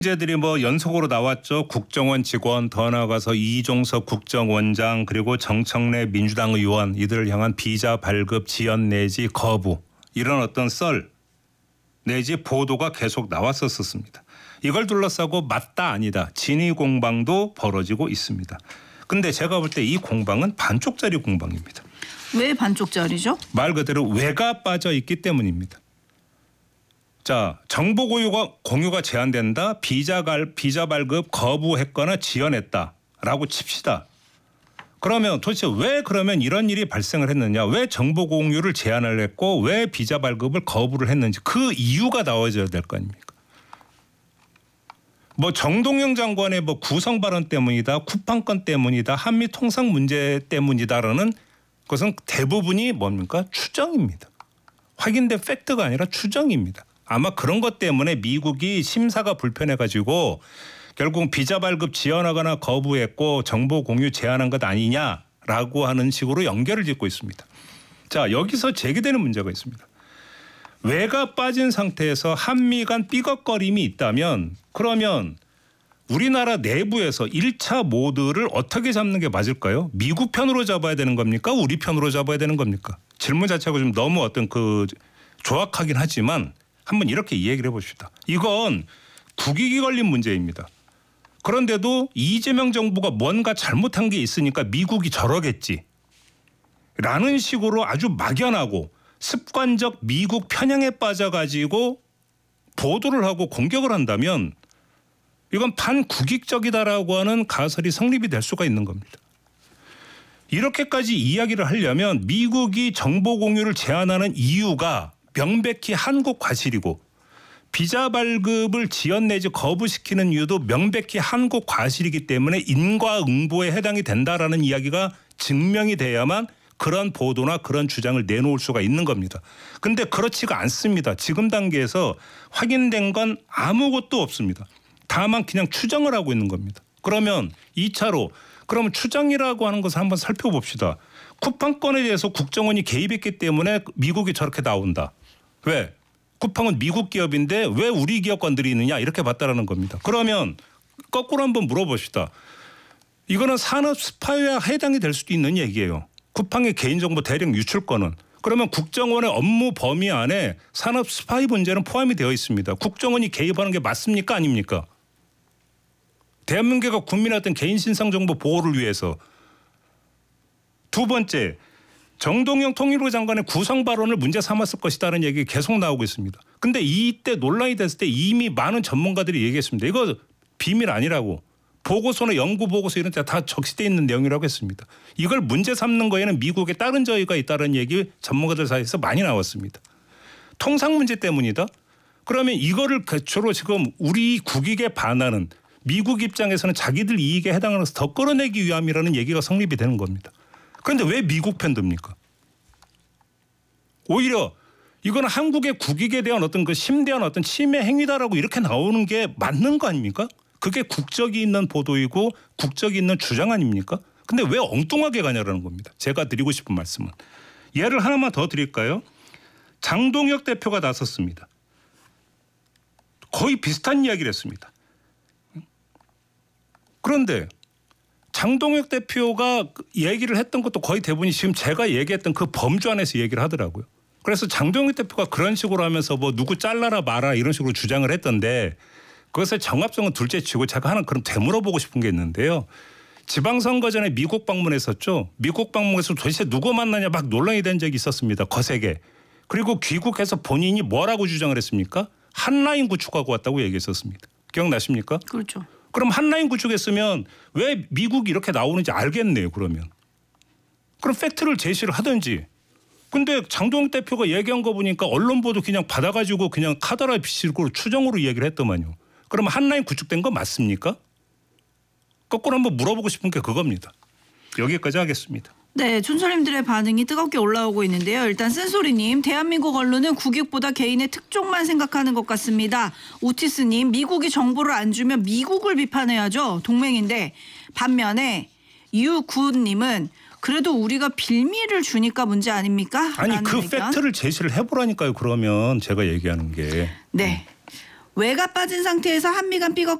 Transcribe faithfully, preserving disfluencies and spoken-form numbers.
문제들이 뭐 연속으로 나왔죠. 국정원 직원, 더 나아가서 이종석 국정원장, 그리고 정청래 민주당 의원, 이들을 향한 비자 발급 지연 내지 거부, 이런 어떤 썰 내지 보도가 계속 나왔었습니다. 이걸 둘러싸고 맞다 아니다 진위 공방도 벌어지고 있습니다. 근데 제가 볼 때 이 공방은 반쪽짜리 공방입니다. 왜 반쪽짜리죠? 말 그대로 왜가 빠져 있기 때문입니다. 자, 정보 공유가, 공유가 제한된다. 비자, 갈, 비자 발급 거부했거나 지연했다라고 칩시다. 그러면 도대체 왜 그러면 이런 일이 발생을 했느냐. 왜 정보 공유를 제한을 했고 왜 비자 발급을 거부를 했는지 그 이유가 나와줘야 될 거 아닙니까. 뭐 정동영 장관의 뭐 구성 발언 때문이다. 쿠팡건 때문이다. 한미 통상 문제 때문이다라는 것은 대부분이 뭡니까? 추정입니다. 확인된 팩트가 아니라 추정입니다. 아마 그런 것 때문에 미국이 심사가 불편해가지고 결국 비자 발급 지연하거나 거부했고 정보 공유 제한한 것 아니냐라고 하는 식으로 연결을 짓고 있습니다. 자, 여기서 제기되는 문제가 있습니다. 왜가 빠진 상태에서 한미 간 삐걱거림이 있다면 그러면 우리나라 내부에서 일 차 모드를 어떻게 잡는 게 맞을까요? 미국 편으로 잡아야 되는 겁니까? 우리 편으로 잡아야 되는 겁니까? 질문 자체가 좀 너무 어떤 그 조악하긴 하지만 한번 이렇게 이야기를 해봅시다. 이건 국익이 걸린 문제입니다. 그런데도 이재명 정부가 뭔가 잘못한 게 있으니까 미국이 저러겠지 라는 식으로 아주 막연하고 습관적 미국 편향에 빠져가지고 보도를 하고 공격을 한다면 이건 반국익적이다라고 하는 가설이 성립이 될 수가 있는 겁니다. 이렇게까지 이야기를 하려면 미국이 정보 공유를 제한하는 이유가 명백히 한국 과실이고 비자 발급을 지연 내지 거부시키는 이유도 명백히 한국 과실이기 때문에 인과응보에 해당이 된다라는 이야기가 증명이 돼야만 그런 보도나 그런 주장을 내놓을 수가 있는 겁니다. 그런데 그렇지가 않습니다. 지금 단계에서 확인된 건 아무것도 없습니다. 다만 그냥 추정을 하고 있는 겁니다. 그러면 이 차로 그러면 추정이라고 하는 것을 한번 살펴봅시다. 쿠팡건에 대해서 국정원이 개입했기 때문에 미국이 저렇게 나온다. 왜? 쿠팡은 미국 기업인데 왜 우리 기업 건드리느냐 이렇게 봤다라는 겁니다. 그러면 거꾸로 한번 물어봅시다. 이거는 산업 스파이에 해당이 될 수도 있는 얘기예요. 쿠팡의 개인정보 대량 유출권은. 그러면 국정원의 업무 범위 안에 산업 스파이 문제는 포함이 되어 있습니다. 국정원이 개입하는 게 맞습니까 아닙니까? 대한민국의 국민의 어떤 개인 신상 정보 보호를 위해서. 두 번째. 정동영 통일부 장관의 구성 발언을 문제 삼았을 것이다라는 얘기 계속 나오고 있습니다. 그런데 이때 논란이 됐을 때 이미 많은 전문가들이 얘기했습니다. 이거 비밀 아니라고. 보고서나 연구 보고서 이런 데 다 적시되어 있는 내용이라고 했습니다. 이걸 문제 삼는 거에는 미국에 다른 저희가 있다는 얘기 전문가들 사이에서 많이 나왔습니다. 통상 문제 때문이다? 그러면 이거를 기초로 지금 우리 국익에 반하는 미국 입장에서는 자기들 이익에 해당하는 더 끌어내기 위함이라는 얘기가 성립이 되는 겁니다. 그런데 왜 미국 편 듭니까? 오히려 이건 한국의 국익에 대한 어떤 그 심대한 어떤 침해 행위다라고 이렇게 나오는 게 맞는 거 아닙니까? 그게 국적이 있는 보도이고 국적이 있는 주장 아닙니까? 근데 왜 엉뚱하게 가냐라는 겁니다. 제가 드리고 싶은 말씀은. 예를 하나만 더 드릴까요? 장동혁 대표가 나섰습니다. 거의 비슷한 이야기를 했습니다. 그런데 장동혁 대표가 얘기를 했던 것도 거의 대부분이 지금 제가 얘기했던 그 범주 안에서 얘기를 하더라고요. 그래서 장동혁 대표가 그런 식으로 하면서 뭐 누구 잘라라 마라 이런 식으로 주장을 했던데 그것의 정합성은 둘째치고 제가 하나 그럼 되물어보고 싶은 게 있는데요. 지방선거 전에 미국 방문했었죠. 미국 방문해서 도대체 누구 만나냐 막 논란이 된 적이 있었습니다. 거세게. 그리고 귀국해서 본인이 뭐라고 주장을 했습니까? 한라인 구축하고 왔다고 얘기했었습니다. 기억나십니까? 그렇죠. 그럼 한라인 구축했으면 왜 미국이 이렇게 나오는지 알겠네요. 그러면. 그럼 팩트를 제시를 하든지. 근데 장동혁 대표가 얘기한 거 보니까 언론 보도 그냥 받아가지고 그냥 카더라 비식으로 추정으로 얘기를 했더만요. 그럼 한라인 구축된 거 맞습니까? 거꾸로 한번 물어보고 싶은 게 그겁니다. 여기까지 하겠습니다. 네, 촌철님들의 반응이 뜨겁게 올라오고 있는데요. 일단 쓴소리님, 대한민국 언론은 국익보다 개인의 특종만 생각하는 것 같습니다. 오티스님, 미국이 정보를 안 주면 미국을 비판해야죠. 동맹인데. 반면에 유구님은 그래도 우리가 빌미를 주니까 문제 아닙니까? 아니 그 의견. 팩트를 제시를 해보라니까요. 그러면 제가 얘기하는 게. 네. 외가 빠진 상태에서 한미 간 삐걱